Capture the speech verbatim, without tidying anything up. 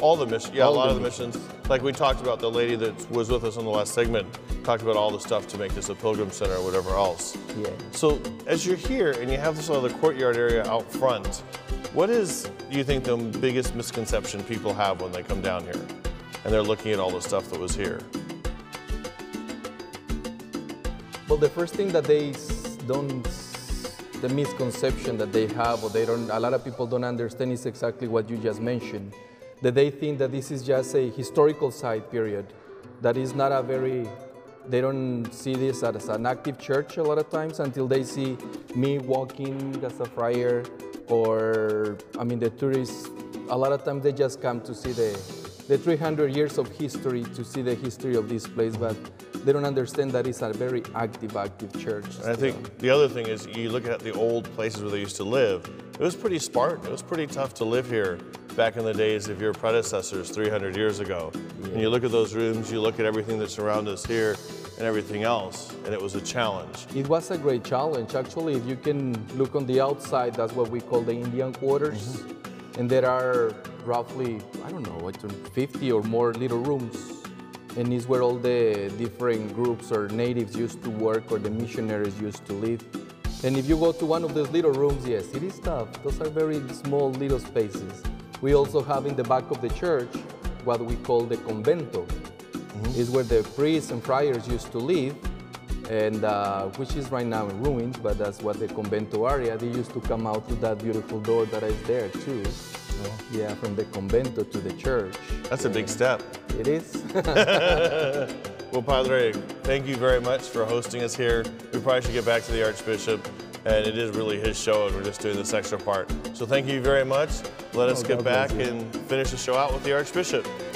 All the missions, yeah, All a lot the of the missions. Like we talked about, the lady that was with us on the last segment talked about all the stuff to make this a pilgrim center or whatever else. Yeah. So as you're here and you have this other courtyard area out front, what is, do you think, the biggest misconception people have when they come down here and they're looking at all the stuff that was here? Well, the first thing that they s- don't, the misconception that they have, or they don't, a lot of people don't understand, is exactly what you just mentioned. That they think that this is just a historical site, period. That is not a very, they don't see this as an active church a lot of times until they see me walking as a friar, or, I mean, the tourists, a lot of times they just come to see the, the three hundred years of history, to see the history of this place, but they don't understand that it's a very active, active church. And I think the other thing is, you look at the old places where they used to live, it was pretty Spartan. It was pretty tough to live here back in the days of your predecessors three hundred years ago. Yeah. And you look at those rooms, you look at everything that's around us here and everything else, and it was a challenge. It was a great challenge. Actually, if you can look on the outside, that's what we call the Indian quarters. Mm-hmm. And there are roughly, I don't know, I think fifty or more little rooms. And it's where all the different groups or natives used to work, or the missionaries used to live. And if you go to one of those little rooms, yes, it is tough. Those are very small little spaces. We also have in the back of the church what we call the convento. Mm-hmm. It's where the priests and friars used to live, and uh, which is right now in ruins, but that's what the convento area. They used to come out through that beautiful door that is there too. Oh. Yeah, from the convento to the church. That's yeah. a big step. It is. Well, Padre, thank you very much for hosting us here. We probably should get back to the Archbishop, and it is really his show, and we're just doing this extra part. So thank you very much. Let us oh, get God back bless you. and finish the show out with the Archbishop.